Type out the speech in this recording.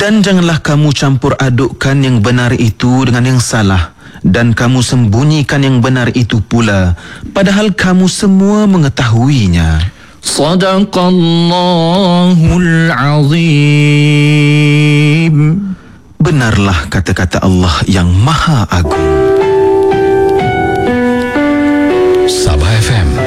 Dan janganlah kamu campur adukkan yang benar itu dengan yang salah, dan kamu sembunyikan yang benar itu pula, padahal kamu semua mengetahuinya. Sadaqallahul azim. Benarlah kata-kata Allah yang Maha Agung. Sabah FM